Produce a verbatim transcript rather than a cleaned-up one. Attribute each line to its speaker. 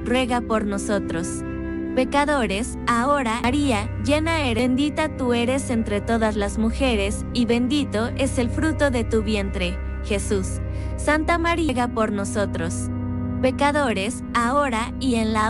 Speaker 1: ruega por nosotros, pecadores, ahora. María, llena eres, bendita tú eres entre todas las mujeres, y bendito es el fruto de tu vientre, Jesús. Santa María, ruega por nosotros, pecadores, ahora y en la